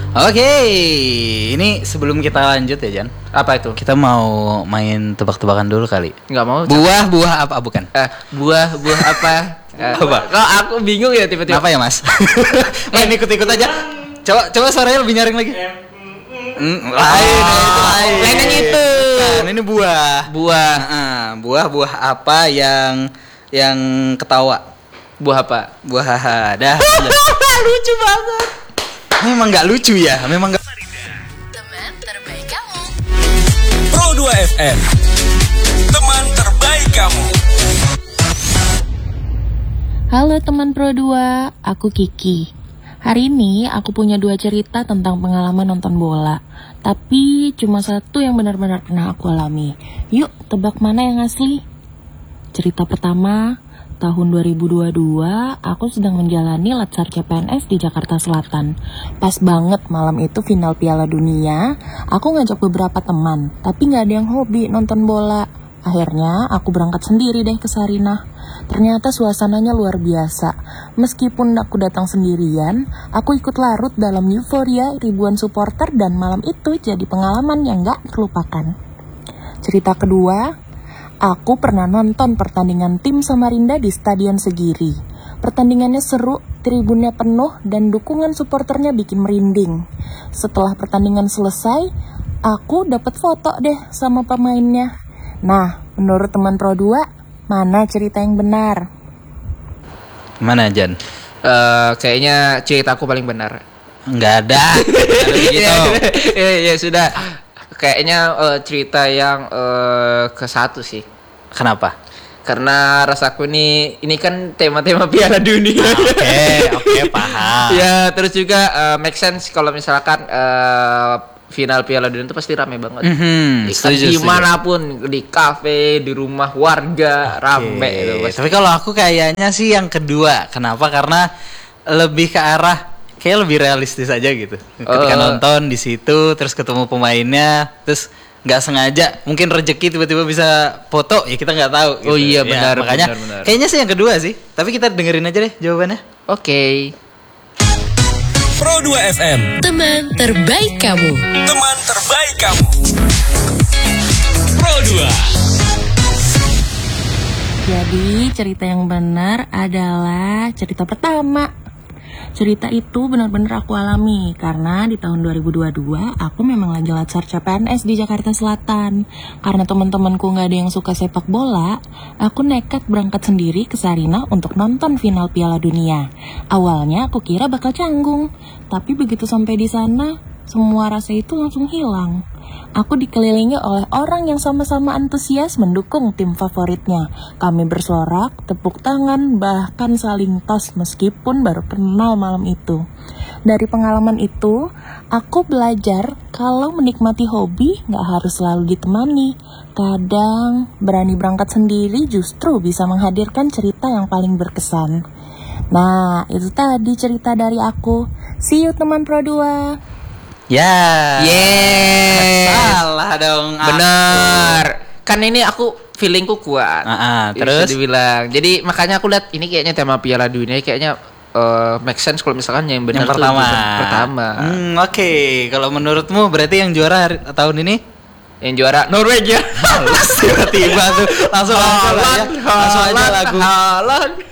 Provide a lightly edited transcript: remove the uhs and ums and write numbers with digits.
Oke, ini sebelum kita lanjut ya Jan, Apa itu? kita mau main tebak-tebakan dulu kali. Nggak mau. Buah apa bukan? Buah apa? Apa? Kok aku bingung ya tiba-tiba. Apa ya Mas? Ini ikut-ikut aja. Coba suaranya lebih nyaring lagi. Lain yang itu. Bukan, ini buah. Buah. Buah apa yang ketawa? Buah apa? Buah haha. Dah. Lucu banget. Memang nggak lucu ya? Memang nggak. Teman terbaik kamu. Pro 2 FM, teman terbaik kamu. Halo teman Pro 2, aku Kiki. Hari ini aku punya 2 cerita tentang pengalaman nonton bola. Tapi cuma satu yang benar-benar pernah aku alami. Yuk tebak mana yang asli? Cerita pertama, tahun 2022 aku sedang menjalani Latsar CPNS di Jakarta Selatan. Pas banget malam itu final Piala Dunia. Aku ngajak beberapa teman, tapi gak ada yang hobi nonton bola. Akhirnya aku berangkat sendiri deh ke Sarinah. Ternyata suasananya luar biasa. Meskipun aku datang sendirian, aku ikut larut dalam euforia ribuan supporter dan malam itu jadi pengalaman yang gak terlupakan. Cerita kedua, aku pernah nonton pertandingan tim Samarinda di Stadion Segiri. Pertandingannya seru, tribunnya penuh, dan dukungan supporternya bikin merinding. Setelah pertandingan selesai, aku dapat foto deh sama pemainnya. Nah, menurut teman Pro 2, mana cerita yang benar? Mana Jan? Kayaknya cerita aku paling benar. Nggak ada. Nggak ada begitu. Ya sudah. Kayaknya cerita yang ke satu sih. Kenapa? Karena rasaku ini kan tema-tema Piala Dunia. Oke, paham. Ya, terus juga make sense kalau misalkan final Piala Dunia itu pasti rame banget. Dimanapun, di kafe, di rumah warga, rame itu pasti. Tapi kalau aku kayaknya sih yang kedua. Kenapa? Karena lebih ke arah kayak lebih realistis aja gitu. Ketika nonton di situ, terus ketemu pemainnya, terus nggak sengaja, mungkin rezeki tiba-tiba bisa foto, ya kita nggak tahu. Gitu. Oh iya benar. Ya, makanya benar. kayaknya sih yang kedua sih. Tapi kita dengerin aja deh jawabannya. Oke. Pro 2 FM, Teman terbaik kamu. teman terbaik kamu. Pro 2. Jadi cerita yang benar adalah cerita pertama. Cerita itu benar-benar aku alami karena di tahun 2022 aku memang lagi Latsar CPNS di Jakarta Selatan. Karena teman-temanku gak ada yang suka sepak bola, aku nekat berangkat sendiri ke Sarinah untuk nonton final Piala Dunia. Awalnya aku kira bakal canggung, tapi begitu sampai di sana, semua rasa itu langsung hilang. Aku dikelilingi oleh orang yang sama-sama antusias mendukung tim favoritnya. Kami bersorak, tepuk tangan, bahkan saling tos meskipun baru kenal malam itu. Dari pengalaman itu, aku belajar kalau menikmati hobi gak harus selalu ditemani. Kadang berani berangkat sendiri justru bisa menghadirkan cerita yang paling berkesan. Nah, itu tadi cerita dari aku. See you teman Pro 2. Ya. Salah dong. Benar. Kan ini aku feelingku kuat. Terus bisa dibilang. Jadi makanya aku lihat ini kayaknya tema Piala Dunia kayaknya make sense kalau misalkan yang benar yang tuh pertama. Oke. Kalau menurutmu berarti yang juara tahun ini? Yang juara Norwegia. Tiba-tiba tuh langsung aja lagu. Haaland.